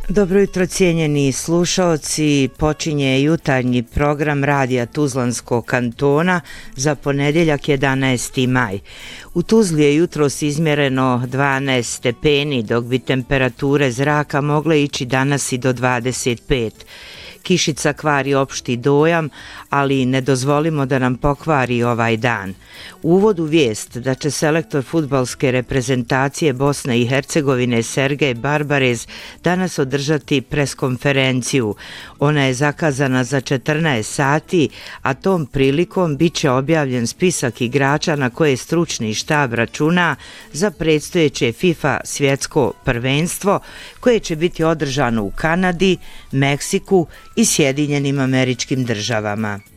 Dobro jutro, cijenjeni slušaoci. Počinje jutarnji program Radija Tuzlanskog kantona za ponedjeljak 11. maj. U Tuzli je jutros izmjereno 12 stepeni, dok bi temperature zraka mogle ići danas i do 25. Kišica kvari opšti dojam, ali ne dozvolimo da nam pokvari ovaj dan. U uvodu vijest da će selektor fudbalske reprezentacije Bosne i Hercegovine Sergej Barbarez danas održati preskonferenciju. Ona je zakazana za 14 sati, a tom prilikom bit će objavljen spisak igrača na koje stručni štab računa za predstojeće FIFA svjetsko prvenstvo, koje će biti održano u Kanadi, Meksiku i Sjedinjenim Američkim Državama.